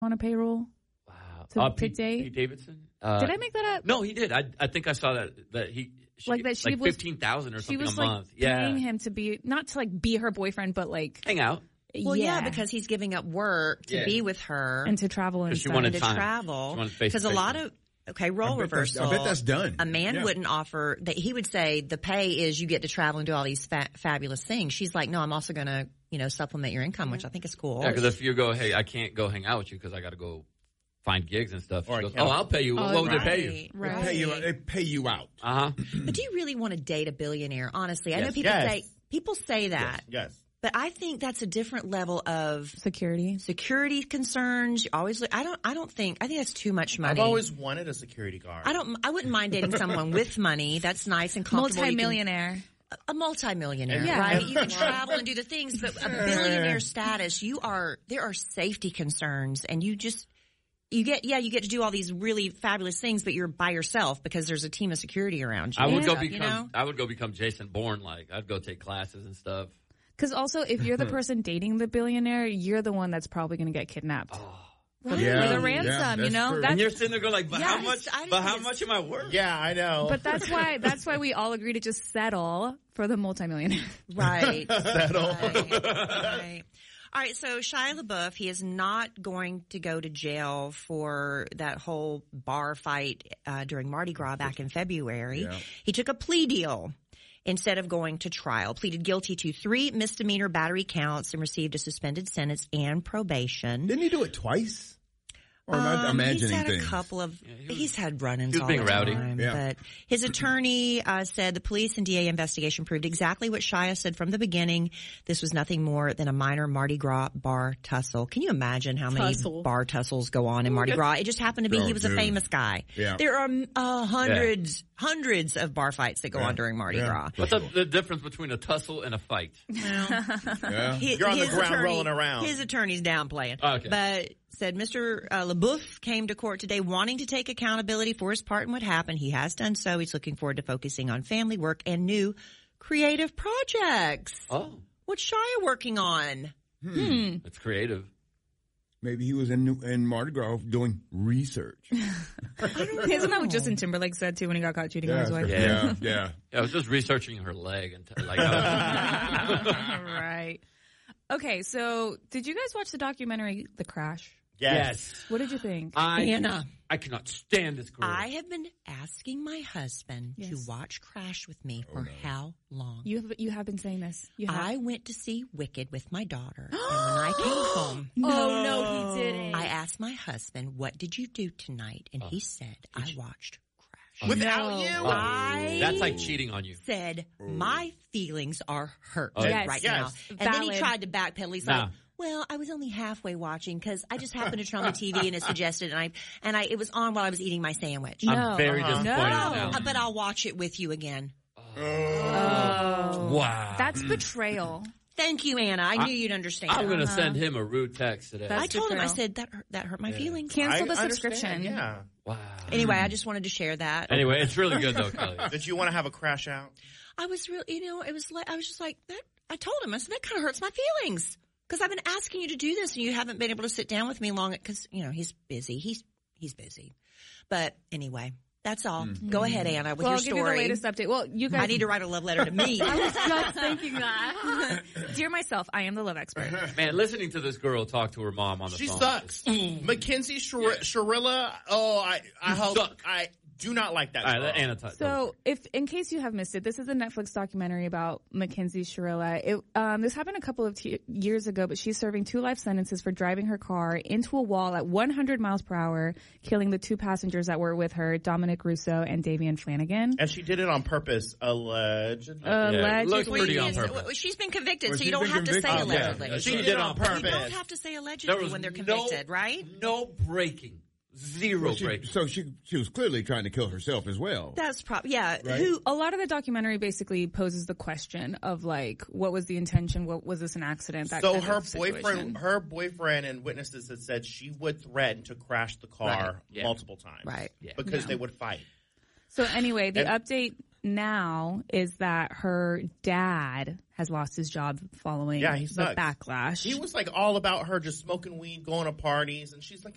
on a payroll. Wow. To date? Pete Davidson? Did I make that up? No, he did. I think I saw that he like that she was $15,000 or something she was a month. Paying him to be not to be her boyfriend, but hang out. Well, yeah, because he's giving up work to be with her and to travel and she wanted to time. Travel because a lot of role reversal. I bet that's done. A man wouldn't offer that. He would say the pay is you get to travel and do all these fabulous things. She's like, no, I'm also going to supplement your income, which I think is cool. Yeah, because if you go, hey, I can't go hang out with you because I got to go find gigs and stuff. She goes, I'll pay you. What would they pay you? Right. They pay you out. But do you really want to date a billionaire? Honestly, I know people say that. Yes. But I think that's a different level of security concerns. You always look. I think that's too much money. I've always wanted a security guard. I wouldn't mind dating someone with money. That's nice and comfortable. Multi-millionaire. A multi-millionaire, right? You can travel and do the things, but a billionaire status, there are safety concerns, and you get to do all these really fabulous things, but you're by yourself because there's a team of security around you. I would go become Jason Bourne. I'd go take classes and stuff. Because also, if you're the person dating the billionaire, you're the one that's probably going to get kidnapped. For the ransom, True. And you're sitting there going how much am I worth? Yeah, I know. But that's why we all agree to just settle for the multimillionaire. Right. Settle. Right. All right, so Shia LaBeouf, he is not going to go to jail for that whole bar fight during Mardi Gras back in February. Yeah. He took a plea deal instead of going to trial, pleaded guilty to 3 misdemeanor battery counts and received a suspended sentence and probation. Didn't he do it twice? Or am I imagining he's had things? a couple of he's had run-ins all being the rowdy. time. Yeah. But his attorney said the police and DA investigation proved exactly what Shia said from the beginning. This was nothing more than a minor Mardi Gras bar tussle. Can you imagine how many bar tussles go on in Mardi Gras? It just happened to be he was a famous guy. Yeah. There are hundreds of bar fights that go on during Mardi Gras. What's the difference between a tussle and a fight? Well, you're on the ground rolling around. His attorney's downplaying. Okay. But said Mr. LaBeouf came to court today wanting to take accountability for his part in what happened. He has done so. He's looking forward to focusing on family work and new creative projects. Oh. What's Shia working on? It's creative. Maybe he was in Mardi Gras doing research. Isn't that what Justin Timberlake said too when he got caught cheating on his wife? Yeah. I was just researching her leg and Right. Okay, so did you guys watch the documentary The Crash? Yes. What did you think? Anna, I cannot stand this girl. I have been asking my husband to watch Crash with me for how long? You have been saying this. I went to see Wicked with my daughter, and when I came home, no, he didn't. I asked my husband, "What did you do tonight?" And he said, "I watched Crash." Without you? That's like cheating on you. Said, my feelings are hurt Yes. now. And then he Valid. tried to backpedal. He's like, well, I was only halfway watching because I just happened to turn on the TV and it suggested, and it was on while I was eating my sandwich. I'm very disappointed now. But I'll watch it with you again. Wow. That's betrayal. Thank you, Anna. I knew you'd understand. I'm going to send him a rude text today. I told him, I said, that hurt my feelings. Cancel the subscription. Yeah. Wow. Anyway, I just wanted to share that. Anyway, it's really good though, Kelly. Did you want to have a crash out? I was really, it was like, I was just like, that. I told him, I said, that kind of hurts my feelings. Because I've been asking you to do this and you haven't been able to sit down with me long because, he's busy. He's busy. But anyway, that's all. Go ahead, Anna, with your I'll story. give you the latest update. Well, you guys. I need to write a love letter to me. I was just thinking that. Dear myself, I am the love expert. Man, listening to this girl talk to her mom on the phone. She sucks. Mackenzie Shirilla. Oh, I hope. I do not like that. All right, Anna, so, in case you have missed it, this is a Netflix documentary about Mackenzie Shirilla. This happened a couple of years ago, but she's serving 2 life sentences for driving her car into a wall at 100 miles per hour, killing the 2 passengers that were with her, Dominic Russo and Davian Flanagan. And she did it on purpose, allegedly. Looks pretty on purpose. She's been convicted, so you don't have to say allegedly. Yeah. She did it on purpose. You don't have to say allegedly when they're convicted, right? No breaking. Zero breaking. So she was clearly trying to kill herself as well. That's probably, yeah. Right? A lot of the documentary basically poses the question of what was the intention? What was this an accident? That so kind her boyfriend and witnesses had said she would threaten to crash the car multiple times. Right. Yeah. Because they would fight. So anyway, the update now is that her dad has lost his job following the backlash. He was all about her just smoking weed, going to parties, and she's like,